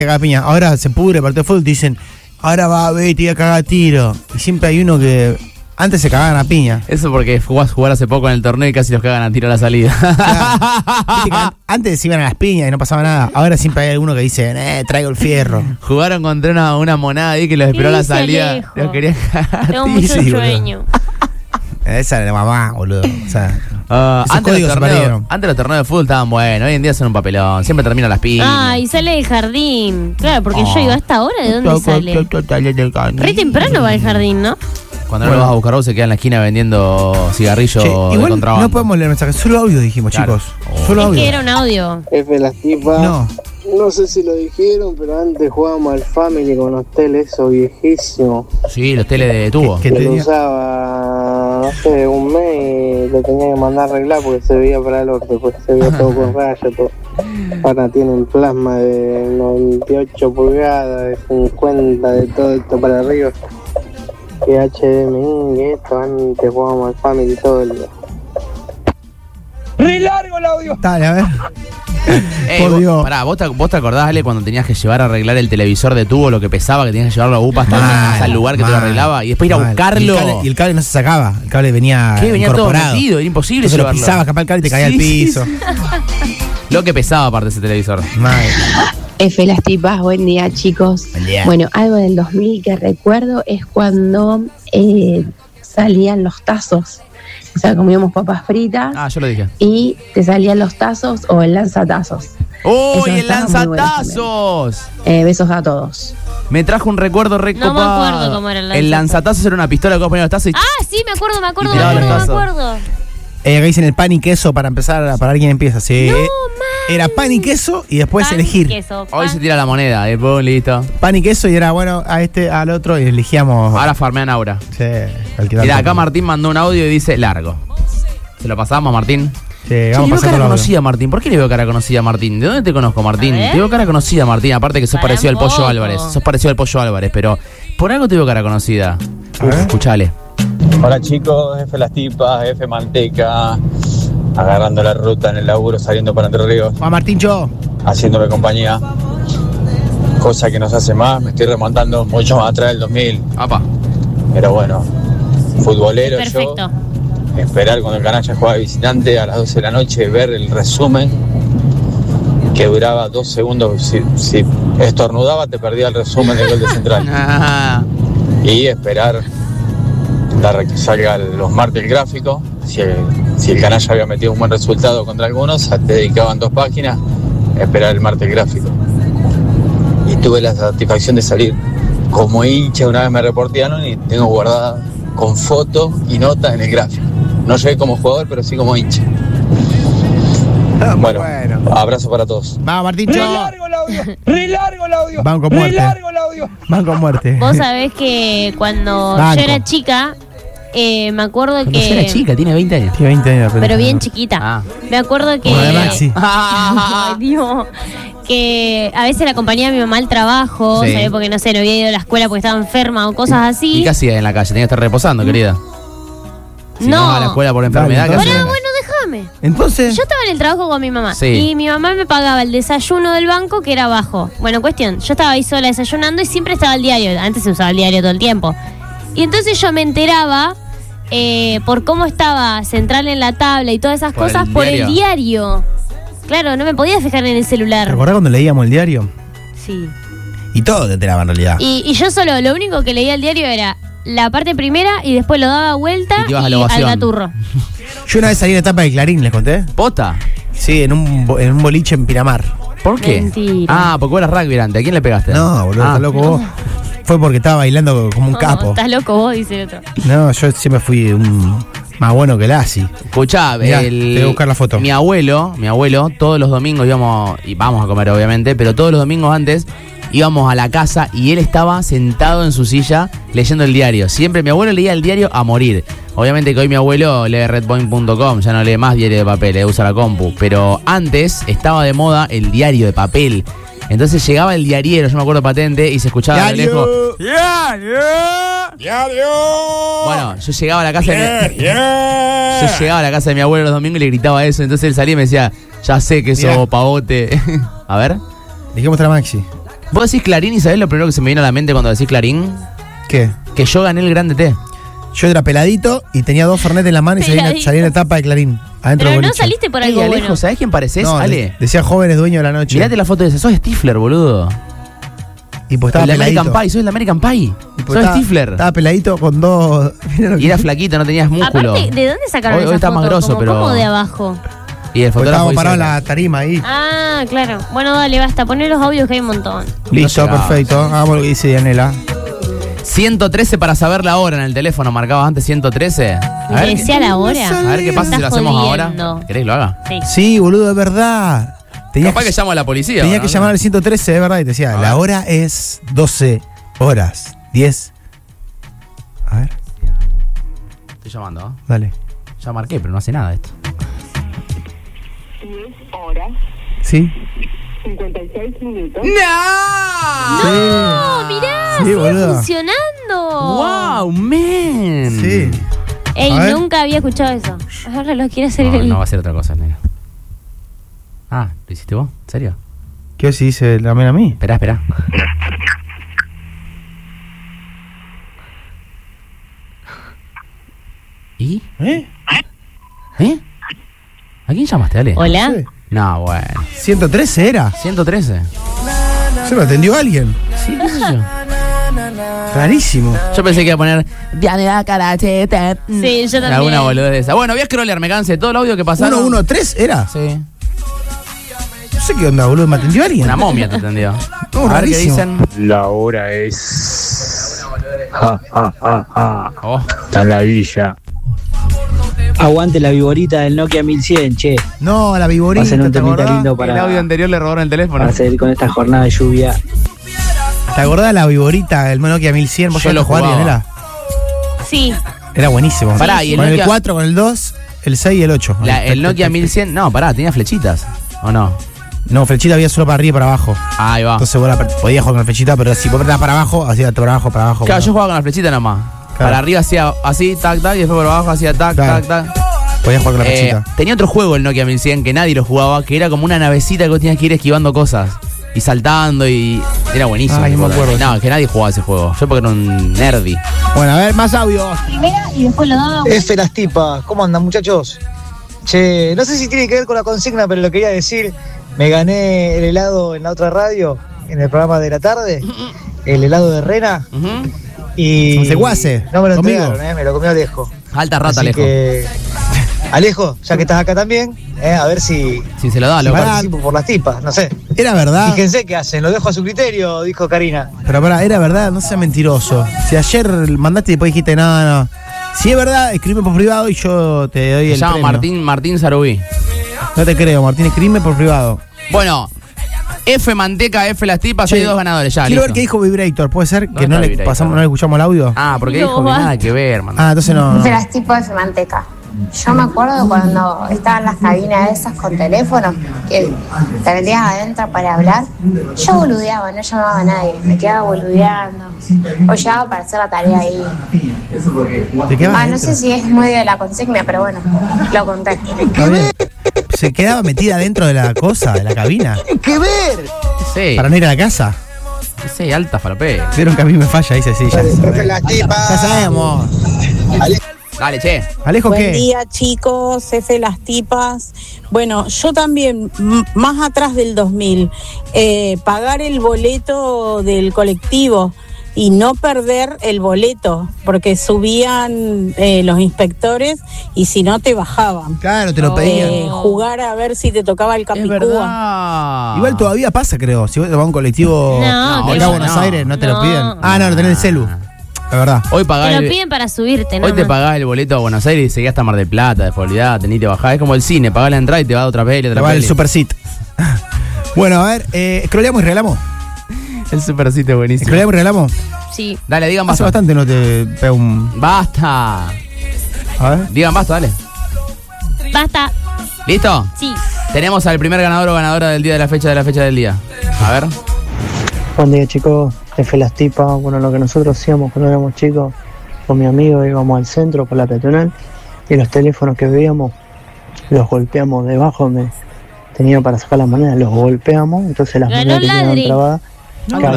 cagar piña. Ahora se pudre el partido de fútbol, te dicen, ahora va a ver y te iba a cagar tiro. Y siempre hay uno que antes se cagaban a piña. Eso porque jugás jugar hace poco en el torneo y casi los cagan a tiro a la salida. Claro. Viste que antes se iban a las piñas y no pasaba nada. Ahora siempre hay alguno que dice, traigo el fierro. Jugaron contra una monada ahí que los esperó a la salida. Los querían cagar. Tengo mucho sueño. Esa era la mamá, boludo. O sea, antes los torneos de fútbol estaban buenos, hoy en día son un papelón, siempre terminan las piñas. Y sale del jardín. Claro, porque yo digo, ¿a esta hora de dónde sale? Re temprano va al jardín, ¿no? Cuando no lo vas a buscar vos se queda en la esquina vendiendo cigarrillos de contrabando. No podemos leer mensajes, solo audio dijimos, claro, chicos. Solo audio. Es que era un audio. F las tipas. No sé si lo dijeron, pero antes jugábamos al Family con los teles esos viejísimos. Sí, los teles de tubo. Que lo usaba, no sé, un mes y lo tenía que mandar a arreglar porque se veía para el orto, porque se veía todo con rayos, todo. Ahora tienen plasma de 98 pulgadas, de 50, de todo esto para arriba. Que HDMI, que esto, antes jugábamos al Family todo el día. ¡Re largo el audio! Dale, a ver. Por Dios. Pará, ¿vos te acordás, Ale, cuando tenías que llevar a arreglar el televisor de tubo, lo que pesaba, que tenías que llevarlo a UPA hasta el lugar que te lo arreglaba y después ir a buscarlo? Y el cable no se sacaba, el cable venía todo incorporado. metido, era imposible Entonces llevarlo. lo pisabas, capaz el cable y te caía al piso. Lo que pesaba aparte ese televisor. F las tipas, buen día, chicos. Buen día. Bueno, algo del 2000 que recuerdo es cuando salían los tazos. O sea, comíamos papas fritas. Yo lo dije. Y te salían los tazos o el lanzatazos. ¡Uy, el lanzatazos! Besos a todos. Me trajo un recuerdo recopado. No me acuerdo cómo era el lanzatazo. El lanzatazo era una pistola que vos ponías los tazos y... Sí, me acuerdo. Acá dicen el pan y queso para empezar, para ver quién empieza. Sí. No, era pan y queso y después pan elegir. Queso, hoy se tira la moneda, después listo. Pan y queso y era bueno a este, al otro y elegíamos. Ahora farmean Aura. Sí, mira, acá Martín mandó un audio y dice largo. ¿Se lo pasamos, Martín? Sí, vamos a pasar cara conocida a Martín. ¿Por qué le veo cara conocida a Martín? ¿De dónde te conozco, Martín? Te veo cara conocida, Martín. Aparte que sos parecido al Pollo Álvarez. Sos parecido al Pollo Álvarez, pero por algo te veo cara conocida. Escuchale. Hola chicos, F las tipas, F manteca. Agarrando la ruta en el laburo, saliendo para Entre Ríos. Martín, yo. Haciéndome compañía. Cosa que nos hace más, me estoy remontando mucho más atrás del 2000. Apa. Pero bueno, futbolero. Perfecto. Yo. Esperar cuando el Canalla jugaba visitante a las 12 de la noche, ver el resumen que duraba 2 segundos. Si estornudaba te perdía el resumen del gol de Central. Y esperar que salga los martes el gráfico. Si el Canalla había metido un buen resultado contra algunos, te dedicaban 2 páginas a esperar el martes el gráfico. Y tuve la satisfacción de salir como hincha, una vez me reportearon y tengo guardada con foto y nota en el gráfico. No llegué como jugador, pero sí como hincha. Bueno, abrazo para todos. Vamos, Martín. ¡Re largo el audio! Van con muerte. Van con muerte. Vos sabés que cuando yo era chica, me acuerdo cuando que... yo era chica, tiene 20 años. Tiene 20 años. Pero bien chiquita. Me acuerdo que... Como de Maxi. Ay, Dios. Que a veces la acompañaba a mi mamá al trabajo, Sí. ¿sabés? Porque no sé, no había ido a la escuela porque estaba enferma o cosas así. ¿Y qué hacía en la calle? Tenía que estar reposando, querida. Si no vas a la escuela por enfermedad, ¿qué hacía? Bueno, déjame. Entonces. Yo estaba en el trabajo con mi mamá. Sí. Y mi mamá me pagaba el desayuno del banco que era bajo. Bueno, cuestión, yo estaba ahí sola desayunando y siempre estaba el diario. Antes se usaba el diario todo el tiempo. Y entonces yo me enteraba por cómo estaba Central en la tabla y todas esas cosas por el diario. Claro, no me podía fijar en el celular. ¿Te acordás cuando leíamos el diario? Sí. Y todo te enteraba en realidad. Y yo solo, lo único que leía el diario era la parte primera y después lo daba vuelta y al gaturro. Yo una vez salí en la etapa de Clarín, ¿les conté? ¿Posta? Sí, en un boliche en Pinamar. ¿Por qué? Mentira. Porque vos eras rugby antes. ¿A quién le pegaste? No, boludo, estás loco vos. Fue porque estaba bailando como un capo. Estás loco vos, dice el otro. No, yo siempre fui más bueno que el Asi. Escuchá, te voy a buscar la foto. Mi abuelo, vamos a comer obviamente, pero todos los domingos antes íbamos a la casa y él estaba sentado en su silla leyendo el diario. Siempre mi abuelo leía el diario a morir. Obviamente que hoy mi abuelo lee redpoint.com, ya no lee más diario de papel, usa la compu. Pero antes estaba de moda el diario de papel. Entonces llegaba el diariero, yo me acuerdo patente, y se escuchaba de lejos. ¡Diario! Bueno, yo llegaba a la casa de mi abuelo los domingos y le gritaba eso. Entonces él salía y me decía, ya sé que sos pavote. A ver. Dejemos a Maxi. Vos decís Clarín y sabés lo primero que se me vino a la mente cuando decís Clarín. ¿Qué? Que yo gané el Grande T. Yo era peladito y tenía 2 Fernet en la mano y salía en la tapa de Clarín. Adentro Pero del no boliche. saliste por Ey, algo Alejo, bueno. ¿sabés quién pareces, No, Ale? decía jóvenes dueños de la noche. Mirate la foto de ese. Sos Stifler, boludo. Y pues estaba El de peladito. American Pie, sos el de American Pie. Y pues Sos estaba- Stifler. Estaba peladito con 2. Y era flaquito, no tenías músculo. Aparte, ¿de dónde sacaron Hoy esa está foto? más grosso, Como- pero- ¿Cómo de abajo? Y el Pues fotógrafo estábamos dice- parados en la tarima ahí. Ah, claro. Bueno, dale, basta. Poné los audios que hay un montón. Listo, llegaba. perfecto. Hagamos lo que dice Dianela. 113 para saber la hora en el teléfono. Marcabas antes 113. ¿Y te decía la hora? A ver qué pasa si lo Estás hacemos jodiendo. ahora. ¿Querés que lo haga? Sí. Sí, boludo, es verdad. Tenías Capaz que llamo a la policía. Tenía ¿no? que llamar al 113, es verdad, y te decía, A la ver. hora es 12 horas, 10. A ver, Estoy llamando, ¿eh? dale. Ya marqué, pero no hace nada esto. 10 horas, ¿Sí? 56 minutos. ¡No! ¡Mirá! Sí, ¡Sigue boludo. funcionando! ¡Wow, man! Sí. Ey, A ver. nunca había escuchado eso. Ahora lo quiere hacer No, el... no va a ser otra cosa, negro. Ah, ¿lo hiciste vos? ¿En serio? ¿Qué si dice también a mí? Esperá, esperá. ¿Y? ¿Eh? ¿Eh? ¿A quién llamaste, Ale? ¿Hola? No sé. No, bueno. 113 era. 113. Se lo atendió alguien. Sí, qué sé yo. Rarísimo. Yo pensé que iba a poner Diana Carachete. Sí, yo también. Alguna boludez de esa. Bueno, voy a scrollear, me cansé. Todo el audio que pasaron. 113 era. Sí. No sé qué onda, boludo. ¿Me atendió alguien? Una momia te atendió. No, A ver qué rarísimo. dicen. La hora es. Oh. Está en la villa. Aguante la viborita del Nokia 1100, che. No, la viborita. Pasen un ¿te temita acordás? lindo El audio anterior le robaron el teléfono. para seguir con esta jornada de lluvia. ¿Te acordás de la viborita, el Nokia 1100? ¿Vos Yo sabés lo jugar, jugaba. Dianela? Sí. Era buenísimo. Pará, y el con el Nokia- 4, con el 2, el 6 y el 8. El Nokia 1100. No, pará, tenía flechitas. ¿O no? No, flechita había solo para arriba y para abajo. Ahí va. Entonces vos podías jugar con la flechita, pero si vos apretabas para abajo, hacía para abajo, para abajo. Claro, para yo jugaba con la flechita nomás. Claro. Para arriba hacía así, tac, tac, y después por abajo hacía tac, Claro. tac, tac. Podías jugar con la flechita. Tenía otro juego el Nokia 1100 que nadie lo jugaba, que era como una navecita que vos tenías que ir esquivando cosas. Y saltando y... Era buenísimo. Ay, no me tipo, acuerdo. No, que nadie jugaba ese juego. Yo porque era un nerdy. Bueno, a ver, más audios. Primera y después lo daba. F las tipas, ¿cómo andan muchachos? Che, no sé si tiene que ver con la consigna, pero lo quería decir. Me gané el helado en la otra radio, en el programa de la tarde, el helado de Rena, Ujú. y Con Secuace, no me lo conmigo. entregaron, me lo comió Alejo. Alta rata, Así Alejo. que, Alejo, ya que estás acá también, a ver si Si se lo da, loco. Pará. participo por las tipas, no sé. Era verdad. Fíjense qué hacen, lo dejo a su criterio, dijo Karina. Pero pará, era verdad, no seas mentiroso. Si ayer mandaste y después dijiste nada, no. Si es verdad, escribe por privado y yo te doy Se el llama premio. Martín Sarubí. No te creo, Martín, escribe por privado. Bueno, F Manteca, F las tipas, Che, hay 2 ganadores ya. Quiero listo. ver qué dijo Vibrator. ¿Puede ser que ¿Dónde no está le Vibrator? pasamos, no le escuchamos el audio? Ah, porque No, dijo que basta. nada que ver, man. Ah, entonces no. De las tipos de manteca. Yo me acuerdo cuando estaban las cabinas esas con teléfono, que te metías adentro para hablar. Yo boludeaba, no llamaba a nadie, me quedaba boludeando. O llegaba para hacer la tarea ahí. ¿Te quedaba Ah, no adentro? sé si es muy de la consigna, pero bueno, lo conté. Está bien. Se quedaba metida dentro de la cosa, de la cabina, ¡Qué ver! Sí, para no ir a la casa. sí, alta falopé. Vieron que a mí me falla, dice sí, ya. F las Ya tipas. sabemos. Dale, che. Alejo, Buen ¿qué? día, chicos, F las tipas. Bueno, yo también, más atrás del 2000, pagar el boleto del colectivo y no perder el boleto, porque subían los inspectores y si no te bajaban. Claro, te lo pedían. Jugar a ver si te tocaba el Es Capicúa. verdad. Igual todavía pasa, creo. Si vos te vas a un colectivo No, de te acá a lo- Buenos no. Aires, no te No. lo piden. Ah, no, lo tenés en el celu. La verdad. Hoy pagás Te lo el, piden para subirte, ¿no? hoy te pagás el boleto a Buenos Aires y seguís hasta Mar del Plata, después olvidate, ni te bajás. Es como el cine, pagás la entrada y te va a otra peli, Te otra va el peli. super sit. Bueno, a ver, scrolleamos y regalamos. El super cine es buenísimo. Scrolleamos y regalamos. Sí. Dale, digan Hace basta. bastante no te pega un. Basta. A ver. Digan basta, dale. Basta. ¿Listo? Sí. Tenemos al primer ganador o ganadora del día de la fecha del día. A ver. Buen día, chicos. F las tipas. Bueno, lo que nosotros hacíamos cuando éramos chicos, con mi amigo íbamos al centro por la peatonal y los teléfonos que veíamos los golpeamos debajo donde tenía para sacar las monedas, los golpeamos, entonces las Ganó monedas que quedaban ladri. trabadas No,